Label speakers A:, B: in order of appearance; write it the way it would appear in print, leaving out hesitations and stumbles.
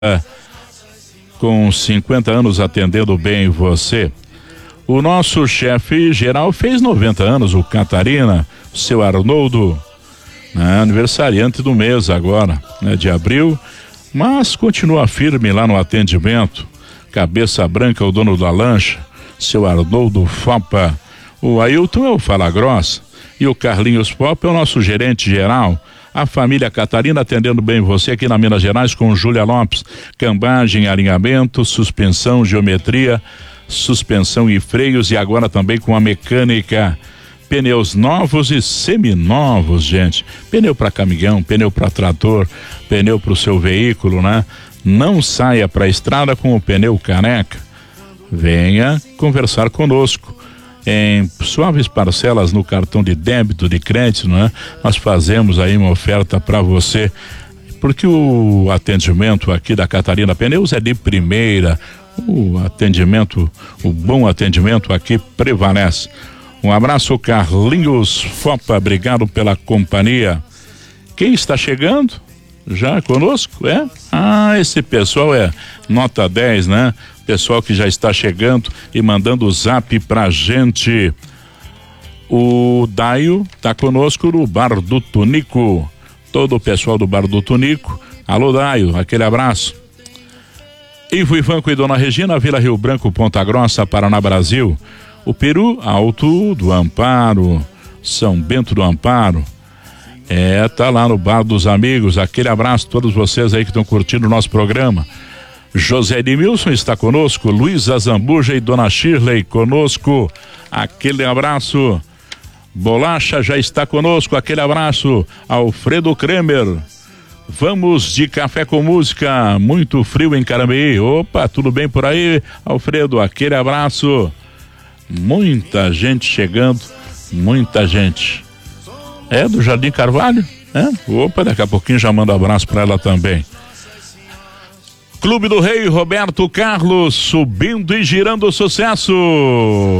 A: com 50 anos atendendo bem você. O nosso chefe geral fez 90 anos, o Catarina, o seu Arnoldo, né, aniversariante do mês agora, né, de abril, mas continua firme lá no atendimento. Cabeça Branca, o dono da lancha, seu Arnoldo Fopa. O Ailton é o Fala Grossa e o Carlinhos Fopa é o nosso gerente geral. A família Catarina atendendo bem você aqui na Minas Gerais com Júlia Lopes. Cambagem, alinhamento, suspensão, geometria, suspensão e freios, e agora também com a mecânica. Pneus novos e seminovos, gente. Pneu para caminhão, pneu para trator, pneu para o seu veículo, né? Não saia para a estrada com o pneu careca. Venha conversar conosco. Em suaves parcelas no cartão de débito, de crédito, né? Nós fazemos aí uma oferta para você, porque o atendimento aqui da Catarina Pneus é de primeira. O bom atendimento aqui prevalece. Um abraço, Carlinhos Fopa, obrigado pela companhia. Quem está chegando? Já conosco, é? Esse pessoal é nota 10, né? Pessoal que já está chegando e mandando o zap pra gente. O Daio tá conosco no Bar do Tunico. Todo o pessoal do Bar do Tunico. Alô, Daio, aquele abraço. Ivo Ivanco e Dona Regina, Vila Rio Branco, Ponta Grossa, Paraná, Brasil. O Peru, Alto do Amparo, São Bento do Amparo. Tá lá no Bar dos Amigos. Aquele abraço a todos vocês aí que estão curtindo o nosso programa. José Edmilson está conosco, Luísa Zambuja e Dona Shirley conosco. Aquele abraço. Bolacha já está conosco, aquele abraço. Alfredo Kremer. Vamos de café com música, muito frio em Carambeí. Opa, tudo bem por aí, Alfredo? Aquele abraço. Muita gente chegando, muita gente. É do Jardim Carvalho? Opa, daqui a pouquinho já mando um abraço para ela também. Clube do Rei, Roberto Carlos, subindo e girando sucesso.